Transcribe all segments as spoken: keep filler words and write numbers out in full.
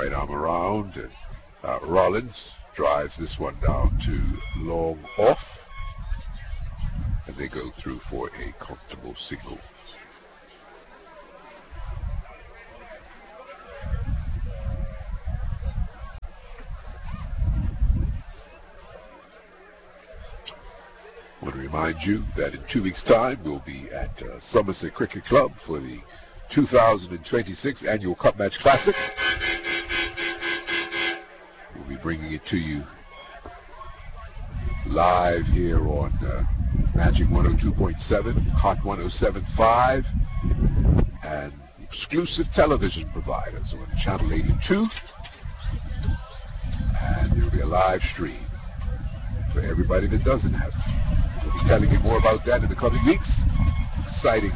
right arm around, and uh, Rollins drives this one down to long off, and they go through for a comfortable single. I want to remind you that in two weeks' time we'll be at uh, Somerset Cricket Club for the two thousand twenty-six Annual Cup Match Classic. We'll be bringing it to you live here on uh, Magic one oh two point seven, Hot one oh seven point five, and exclusive television providers on Channel eighty-two. And there will be a live stream for everybody that doesn't have it. We'll be telling you more about that in the coming weeks. Exciting,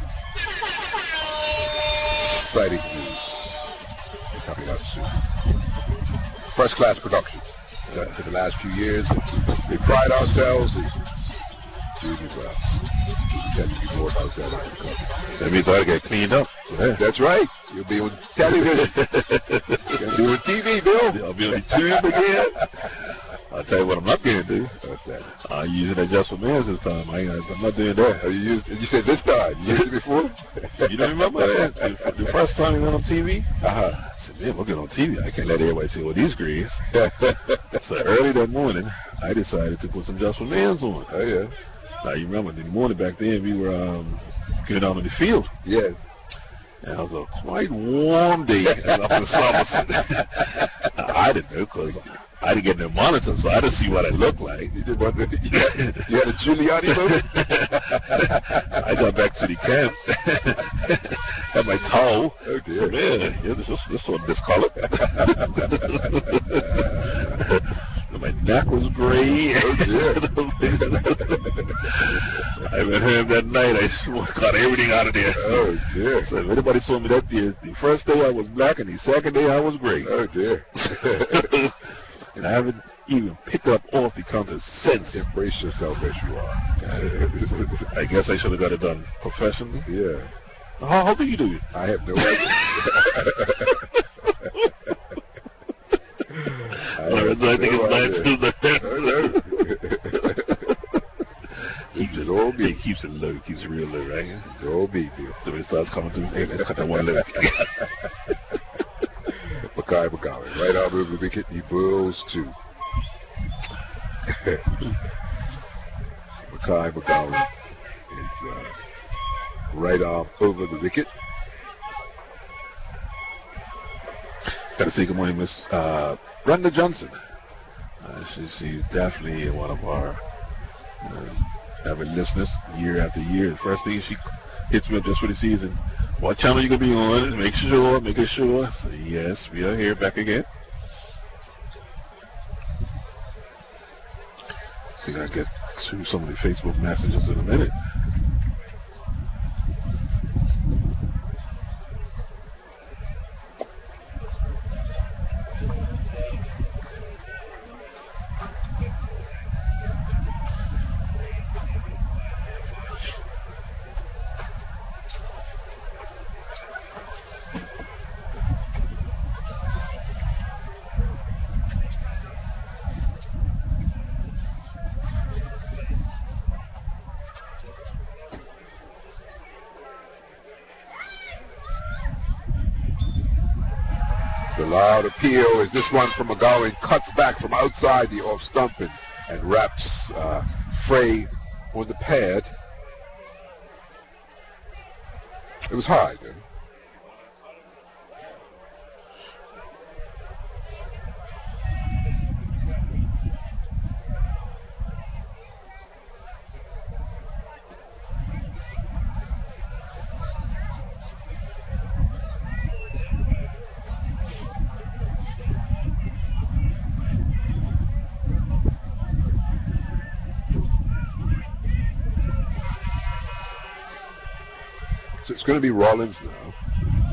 exciting news coming up soon. First class production. Uh, for the last few years, we pride ourselves in doing it well. We'll tell you more about that on the cover. That means I get cleaned up. Yeah. That's right. You'll be on television. You'll be on T V, Bill. I'll be on the tube again. I'll tell you what I'm not going to do. What's that? I'm using that just for men's this time. I, I'm not doing that. Oh, you, used, you said this time. You used it before? You don't remember that? The, the first time we went on T V? Uh-huh. I said, man, we're getting on T V. I can't let everybody see all these grades. So early that morning, I decided to put some just for men's on. Oh, yeah. Now, you remember, in the morning back then, we were um, going out on the field. Yes. And it was a quite warm day up in Somerset. I didn't know because I didn't get no monitor, so I didn't see what it looked like. You, did wonder, you, had, you had a Giuliani moment? I got back to the camp, had my towel. Oh, dear. So, man, yeah, this, this, this one discolored. My neck was gray. Oh, dear. I went home that night. I got everything out of there. So, oh, dear. So if anybody saw me that day, the first day I was black, and the second day I was gray. Oh, dear. And I haven't even picked up off the counter since. Embrace yourself as you are. I guess I should have got it done professionally. Yeah. How, how do you do it? I have no idea. I, I think no it's still the Keeps it all me. It keeps it low. It keeps it real low, right? It's all me, Bill. So when it starts coming through, hey, let's cut that one low. Makai McGowan, right arm over the wicket, he burls too. Makai McGowan is uh, right arm over the wicket. Got to say good morning, Miss uh, Brenda Johnson. Uh, she, she's definitely one of our uh, avid listeners year after year. The first thing she hits me up just for the season. What channel you gonna be on? Make sure, making sure. So yes, we are here back again. See, I get to some of the Facebook messages in a minute. Loud appeal as this one from McGowan cuts back from outside the off stump and, and wraps uh, Frey on the pad. It was high, though. It's going to be Rollins now.